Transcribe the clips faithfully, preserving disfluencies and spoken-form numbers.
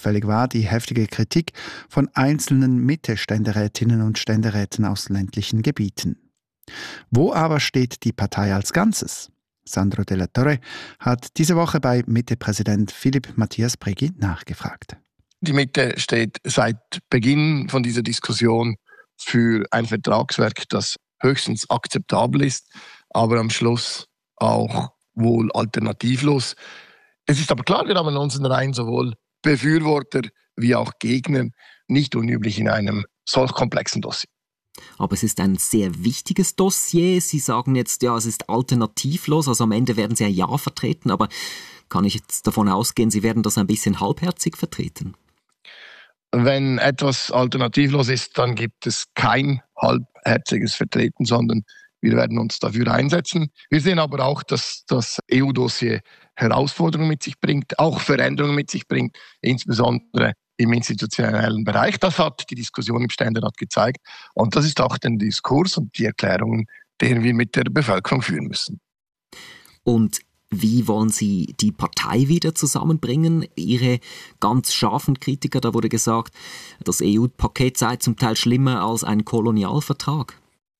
auffällig war die heftige Kritik von einzelnen Mitte-Ständerätinnen und Ständeräten aus ländlichen Gebieten. Wo aber steht die Partei als Ganzes? Sandro Della Torre hat diese Woche bei Mitte-Präsident Philippe Matthias Bregui nachgefragt. Die Mitte steht seit Beginn von dieser Diskussion für ein Vertragswerk, das höchstens akzeptabel ist, aber am Schluss auch wohl alternativlos. Es ist aber klar, wir haben in unseren Reihen sowohl Befürworter wie auch Gegner, nicht unüblich in einem solch komplexen Dossier. Aber es ist ein sehr wichtiges Dossier. Sie sagen jetzt, ja, es ist alternativlos, also am Ende werden Sie ein Ja vertreten, aber kann ich jetzt davon ausgehen, Sie werden das ein bisschen halbherzig vertreten? Wenn etwas alternativlos ist, dann gibt es kein halbherziges Vertreten, sondern wir werden uns dafür einsetzen. Wir sehen aber auch, dass das E U-Dossier Herausforderungen mit sich bringt, auch Veränderungen mit sich bringt, insbesondere im institutionellen Bereich. Das hat die Diskussion im Ständerat gezeigt. Und das ist auch der Diskurs und die Erklärungen, den wir mit der Bevölkerung führen müssen. Und wie wollen Sie die Partei wieder zusammenbringen? Ihre ganz scharfen Kritiker, da wurde gesagt, das E U-Paket sei zum Teil schlimmer als ein Kolonialvertrag.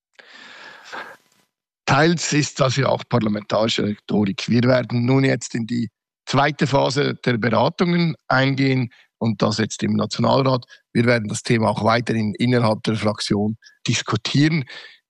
Teils ist das ja auch parlamentarische Rhetorik. Wir werden nun jetzt in die zweite Phase der Beratungen eingehen und das jetzt im Nationalrat. Wir werden das Thema auch weiterhin innerhalb der Fraktion diskutieren.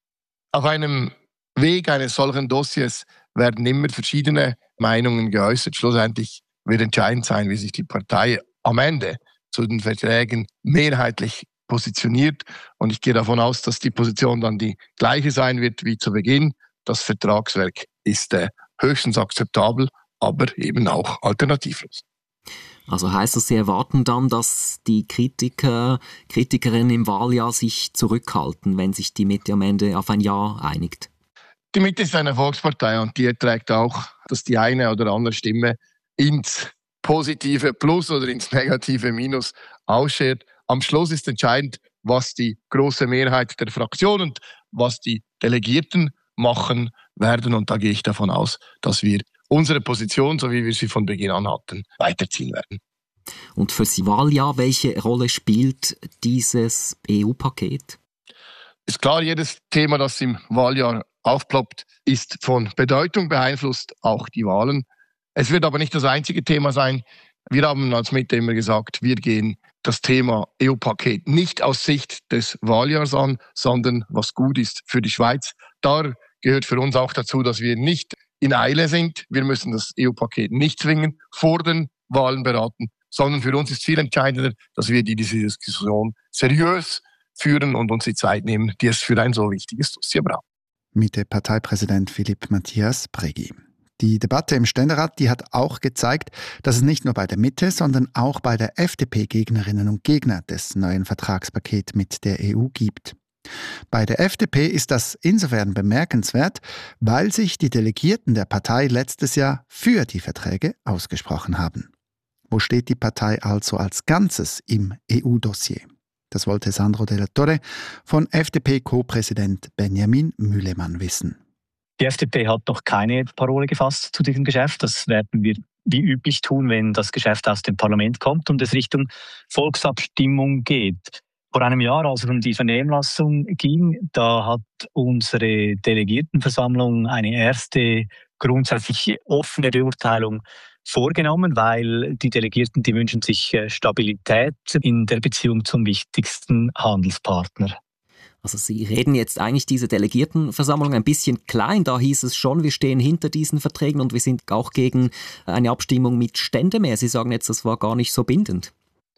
Auf einem Weg eines solchen Dossiers werden immer verschiedene Meinungen geäußert. Schlussendlich wird entscheidend sein, wie sich die Partei am Ende zu den Verträgen mehrheitlich positioniert. Und ich gehe davon aus, dass die Position dann die gleiche sein wird wie zu Beginn. Das Vertragswerk ist äh, höchstens akzeptabel, aber eben auch alternativlos. Also heißt das, Sie erwarten dann, dass die Kritiker, Kritikerinnen im Wahljahr sich zurückhalten, wenn sich die Mitte am Ende auf ein Ja einigt? Die Mitte ist eine Volkspartei und die erträgt auch, dass die eine oder andere Stimme ins positive Plus oder ins negative Minus ausschert. Am Schluss ist entscheidend, was die große Mehrheit der Fraktion und was die Delegierten machen werden. Und da gehe ich davon aus, dass wir unsere Position, so wie wir sie von Beginn an hatten, weiterziehen werden. Und für das Wahljahr, welche Rolle spielt dieses E U-Paket? Ist klar, jedes Thema, das im Wahljahr aufploppt, ist von Bedeutung, beeinflusst auch die Wahlen. Es wird aber nicht das einzige Thema sein. Wir haben als Mitte immer gesagt, wir gehen das Thema E U-Paket nicht aus Sicht des Wahljahrs an, sondern was gut ist für die Schweiz. Da gehört für uns auch dazu, dass wir nicht in Eile sind. Wir müssen das E U-Paket nicht zwingend vor den Wahlen beraten, sondern für uns ist viel entscheidender, dass wir diese Diskussion seriös führen und uns die Zeit nehmen, die es für ein so wichtiges Dossier braucht. Mitte-Parteipräsident Philippe Matthias Bregui. Die Debatte im Ständerat, die hat auch gezeigt, dass es nicht nur bei der Mitte, sondern auch bei der F D P-Gegnerinnen und Gegner des neuen Vertragspakets mit der E U gibt. Bei der F D P ist das insofern bemerkenswert, weil sich die Delegierten der Partei letztes Jahr für die Verträge ausgesprochen haben. Wo steht die Partei also als Ganzes im E U-Dossier? Das wollte Sandro Della Torre von F D P-Co-Präsident Benjamin Mühlemann wissen. Die F D P hat noch keine Parole gefasst zu diesem Geschäft. Das werden wir wie üblich tun, wenn das Geschäft aus dem Parlament kommt und es Richtung Volksabstimmung geht. Vor einem Jahr, als es um die Vernehmlassung ging, da hat unsere Delegiertenversammlung eine erste grundsätzlich offene Beurteilung vorgenommen, weil die Delegierten, die wünschen sich Stabilität in der Beziehung zum wichtigsten Handelspartner. Also Sie reden jetzt eigentlich diese Delegiertenversammlung ein bisschen klein. Da hieß es schon, wir stehen hinter diesen Verträgen und wir sind auch gegen eine Abstimmung mit Ständemehr. Sie sagen jetzt, das war gar nicht so bindend.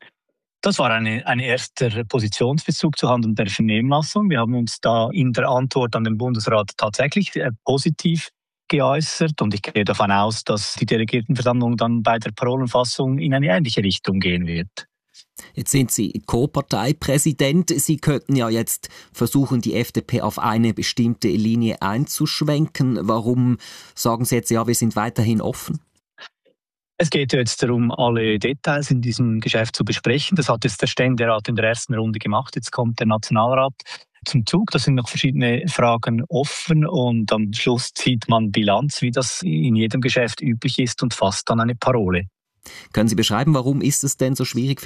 Das war eine, ein erster Positionsbezug zuhanden der Vernehmlassung. Wir haben uns da in der Antwort an den Bundesrat tatsächlich äh, positiv geäußert und ich gehe davon aus, dass die Delegiertenversammlung dann bei der Parolenfassung in eine ähnliche Richtung gehen wird. Jetzt sind Sie Co-Parteipräsident. Sie könnten ja jetzt versuchen, die F D P auf eine bestimmte Linie einzuschwenken. Warum sagen Sie jetzt, ja, wir sind weiterhin offen? Es geht jetzt darum, alle Details in diesem Geschäft zu besprechen. Das hat jetzt der Ständerat in der ersten Runde gemacht. Jetzt kommt der Nationalrat zum Zug. Da sind noch verschiedene Fragen offen und am Schluss zieht man Bilanz, wie das in jedem Geschäft üblich ist und fasst dann eine Parole. Können Sie beschreiben, warum ist es denn so schwierig für